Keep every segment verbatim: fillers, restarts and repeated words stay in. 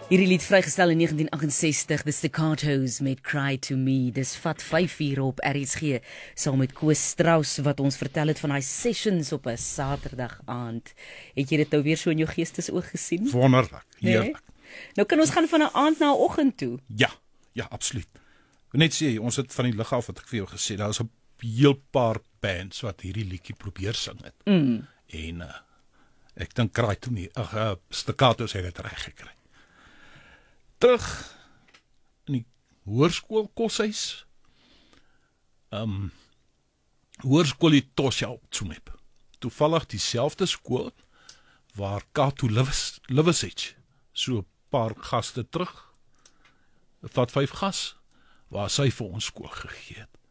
Hierdie lied vrygestel in negentien agt ses, The Staccatos met Cry to Me. Dis vat vyf uur op R S G, saam met Koos Strauss, wat ons vertel het van hy sessions op 'n Saterdag aand. Het jy dit nou weer so in jou geestesoog gesien? Wonderlik, heerlik. Nee? Nou kan ons gaan van 'n aand na 'n oggend toe. Ja, ja, absoluut. Net sê, ons het van die lig af wat ek vir jou gesê, daar is 'n heel paar bands wat hierdie liedjie probeer sing het. Mm. En uh, ek dink Cry to Me, ag, uh, Staccatos het dit reg gekry. Terug in die hoërskool koshuis. Um, hoërskool die Tosja op Tsumeb. Toevallig dieselfde skool waar Kato Liversidge, so 'n paar gaste terug, vat vyf gas, waar sy vir ons skool gegee het.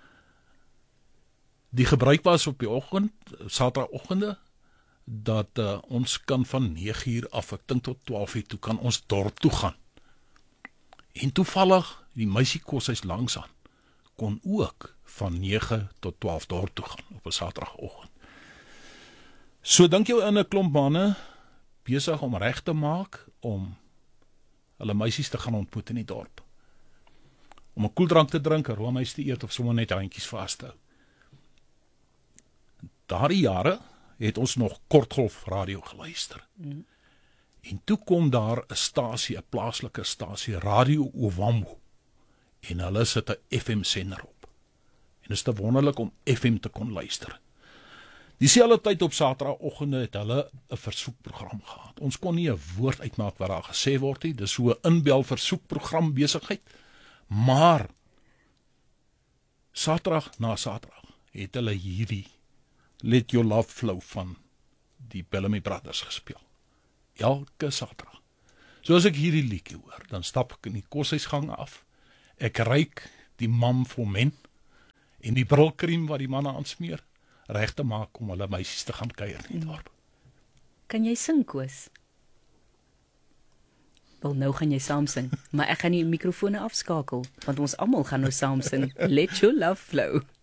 Die gebruik was op die oggend, Saterdagoggende, dat uh, ons kan van nege uur af, ek dink tot twaalf uur toe, kan ons dorp toe gaan. En toevallig, die meisiekoshuis langsaan, kon ook van nege tot twaalf dorp toe gaan, op 'n Saterdagoggend. So dink jou in 'n klomp manne, besig om reg te maak, om hulle meisies te gaan ontmoet in die dorp. Om 'n koeldrank te drink, 'n roomys te eet, of sommer net handjies vas te hou. Daardie jare het ons nog kortgolf radio geluister. Mm. En toe kom daar 'n stasie, 'n plaaslike stasie, Radio Ovambo. En hulle sit 'n F M sender op. En dit is te wonderlik om F M te kon luister. Dieselfde tyd op Saterdagoggende het hulle 'n versoekprogram gehad. Ons kon nie 'n woord uitmaak wat daar gesê word nie. Dis so 'n inbel versoekprogram besigheid. Maar Saterdag na Saterdag het hulle hierdie Let Your Love Flow van die Bellamy Brothers gespeel. Elke Saterdag. So as ek hierdie liedjie hoor, dan stap ek in die koshuisgang af. Ek ruik die mam foment en die brilkriem wat die manne aansmeer, reg te maak om hulle meisies te gaan kuier in die dorp. Kan jy sing, Koos? Wel, nou gaan jy saam sing, maar ek gaan die mikrofone afskakel, want ons almal gaan nou saam sing. Let Your Love Flow.